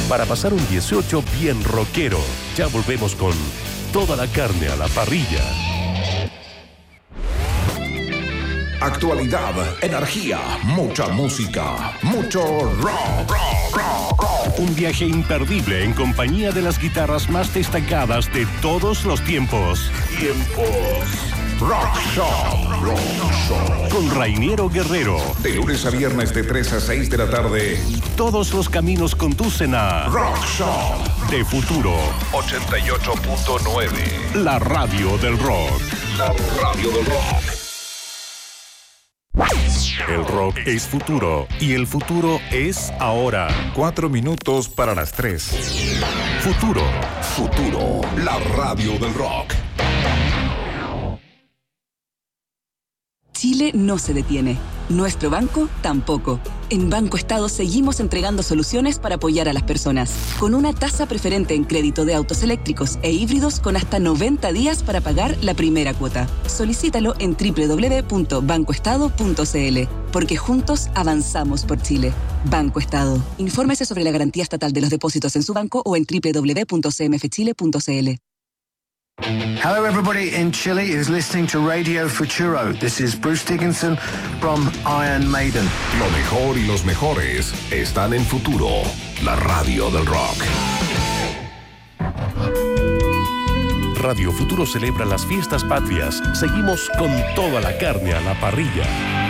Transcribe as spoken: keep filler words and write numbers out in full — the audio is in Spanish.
para pasar un dieciocho bien rockero. Ya volvemos con toda la carne a la parrilla. Actualidad, energía, mucha música, mucho rock, rock, rock, rock. Un viaje imperdible en compañía de las guitarras más destacadas de todos los tiempos. Tiempos. Rock Shop, Rock Shop. Con Rainiero Guerrero. De lunes a viernes de tres a seis de la tarde. Todos los caminos conducen a Rock Shop. De Futuro. ochenta y ocho punto nueve. La radio del rock. La radio del rock. El rock es futuro y el futuro es ahora. Cuatro minutos para las tres. Futuro. Futuro. La radio del rock. Chile no se detiene. Nuestro banco tampoco. En Banco Estado seguimos entregando soluciones para apoyar a las personas, con una tasa preferente en crédito de autos eléctricos e híbridos con hasta noventa días para pagar la primera cuota. Solicítalo en doble u doble u doble u punto banco estado punto c l, porque juntos avanzamos por Chile. Banco Estado. Infórmese sobre la garantía estatal de los depósitos en su banco o en doble u doble u doble u punto c m f chile punto c l. Hello, everybody in Chile is listening to Radio Futuro. This is Bruce Dickinson from Iron Maiden. Lo mejor y los mejores están en Futuro, la radio del rock. Radio Futuro celebra las fiestas patrias. Seguimos con toda la carne a la parrilla.